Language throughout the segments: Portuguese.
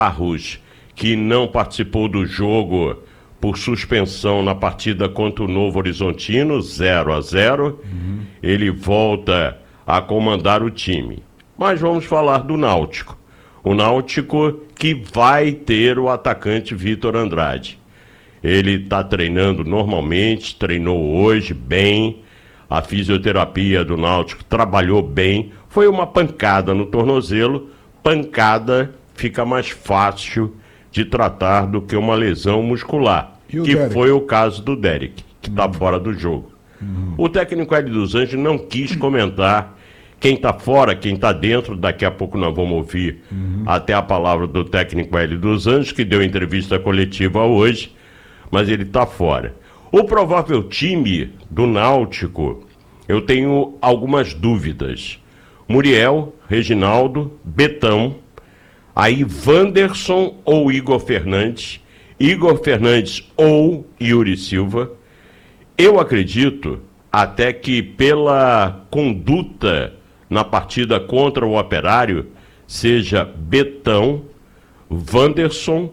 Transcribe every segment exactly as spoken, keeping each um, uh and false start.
Barros, que não participou do jogo por suspensão na partida contra o Novo Horizontino, zero a zero. Uhum. Ele volta a comandar o time. Mas vamos falar do Náutico. O Náutico que vai ter o atacante Vitor Andrade. Ele está treinando normalmente, treinou hoje bem. A fisioterapia do Náutico trabalhou bem. Foi uma pancada no tornozelo. Pancada fica mais fácil de tratar do que uma lesão muscular, que Derek? Foi o caso do Derek, que está uhum. fora do jogo. Uhum. O técnico Hélio dos Anjos não quis comentar quem está fora, quem está dentro. Daqui a pouco nós vamos ouvir uhum. até a palavra do técnico Hélio dos Anjos, que deu entrevista coletiva hoje, mas ele está fora. O provável time do Náutico, eu tenho algumas dúvidas. Muriel, Reginaldo, Betão, aí Wanderson ou Igor Fernandes, Igor Fernandes ou Yuri Silva. Eu acredito até que pela conduta na partida contra o Operário, seja Betão, Wanderson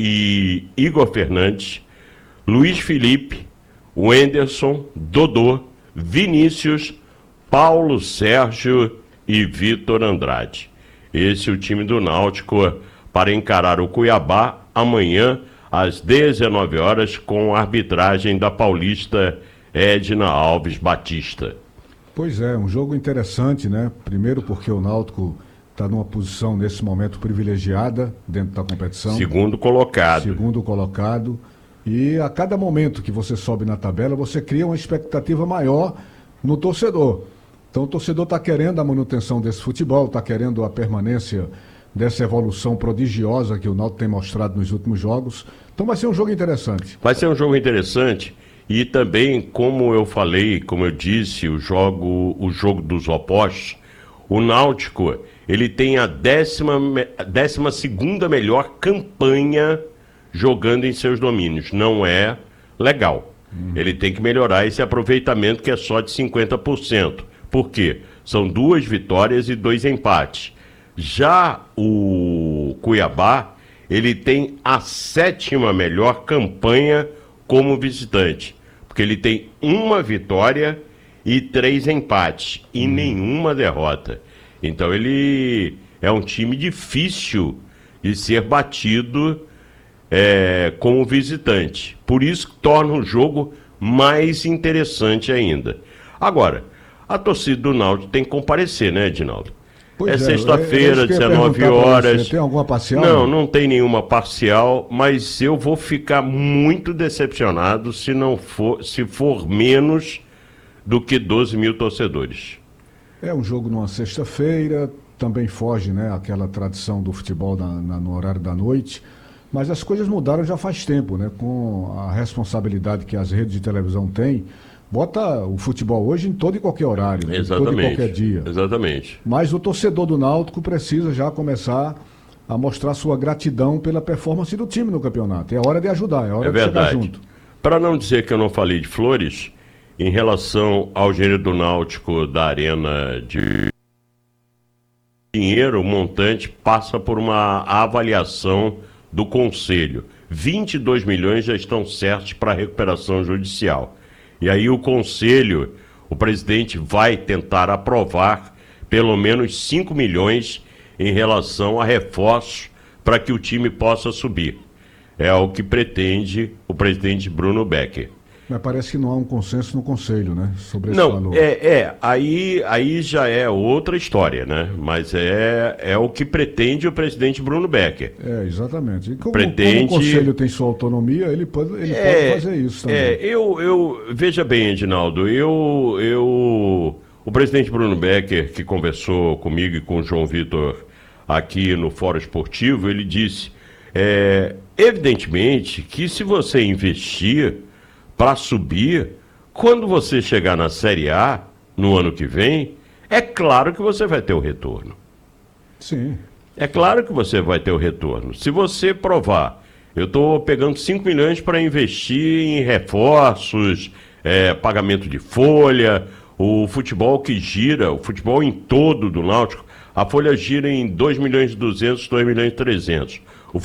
e Igor Fernandes, Luiz Felipe, Wenderson, Dodô, Vinícius, Paulo Sérgio e Vitor Andrade. Esse é o time do Náutico para encarar o Cuiabá amanhã às dezenove horas com a arbitragem da paulista Edna Alves Batista. Pois é, um jogo interessante, né? Primeiro porque o Náutico está numa posição nesse momento privilegiada dentro da competição. Segundo colocado. Segundo colocado. E a cada momento que você sobe na tabela, você cria uma expectativa maior no torcedor. Então o torcedor está querendo a manutenção desse futebol, está querendo a permanência dessa evolução prodigiosa que o Náutico tem mostrado nos últimos jogos. Então vai ser um jogo interessante. Vai ser um jogo interessante e também, como eu falei, como eu disse, o jogo, o jogo dos opostos, o Náutico, ele tem a décima, décima segunda melhor campanha jogando em seus domínios. Não é legal. Uhum. Ele tem que melhorar esse aproveitamento que é só de cinquenta por cento. Por quê? São duas vitórias e dois empates. Já o Cuiabá, ele tem a sétima melhor campanha como visitante. Porque ele tem uma vitória e três empates. E hum. nenhuma derrota. Então ele é um time difícil de ser batido é, como visitante. Por isso que torna o jogo mais interessante ainda. Agora, a torcida do Náutico tem que comparecer, né, Edinaldo? Pois é sexta-feira, dezenove horas. Tem alguma parcial? Não, não tem nenhuma parcial, mas eu vou ficar muito decepcionado se não for, se for menos do que doze mil torcedores. É um jogo numa sexta-feira, também foge, né, aquela tradição do futebol na, na, no horário da noite, mas as coisas mudaram já faz tempo, né, com a responsabilidade que as redes de televisão têm. Bota o futebol hoje em todo e qualquer horário, exatamente, em todo e qualquer dia. Exatamente. Mas o torcedor do Náutico precisa já começar a mostrar sua gratidão pela performance do time no campeonato. É hora de ajudar, é hora é de verdade. chegar junto. Para não dizer que eu não falei de flores, em relação ao gênero do Náutico da Arena de dinheiro, o montante passa por uma avaliação do Conselho. vinte e dois milhões já estão certos para recuperação judicial. E aí o Conselho, o presidente vai tentar aprovar pelo menos cinco milhões em relação a reforços para que o time possa subir. É o que pretende o presidente Bruno Becker. Mas parece que não há um consenso no Conselho, né? Sobre esse não, valor. É, é aí, aí já é outra história, né? Mas é, é o que pretende o presidente Bruno Becker. É, exatamente. E como, pretende... como o Conselho tem sua autonomia, ele pode, ele é, pode fazer isso também. É, eu, eu, veja bem, Edinaldo, eu, eu, o presidente Bruno Becker, que conversou comigo e com o João Vitor aqui no Fórum Esportivo, ele disse, é, evidentemente, que se você investir para subir, quando você chegar na Série A, no ano que vem, é claro que você vai ter o retorno. Sim. É claro que você vai ter o retorno. Se você provar, eu estou pegando cinco milhões para investir em reforços, é, pagamento de folha, o futebol que gira, o futebol em todo do Náutico, a folha gira em dois milhões e duzentos, dois milhões e trezentos.